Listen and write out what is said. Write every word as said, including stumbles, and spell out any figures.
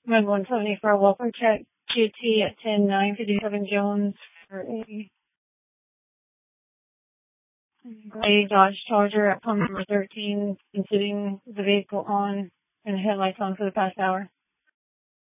Med one seventy for a welfare check. Q T at ten nine fifty-seven Jones for a gray Dodge Charger at pump number thirteen, been sitting the vehicle on and headlights on for the past hour.